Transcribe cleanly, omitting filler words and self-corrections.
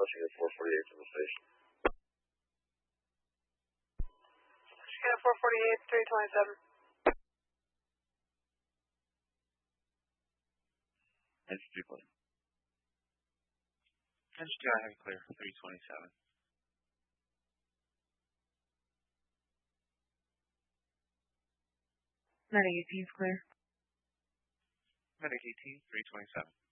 Michigan 448 from the station. Michigan 448, 327. Entity clear. Entity, I have clear, 327. Medic 18 is clear. Medic 18, 327.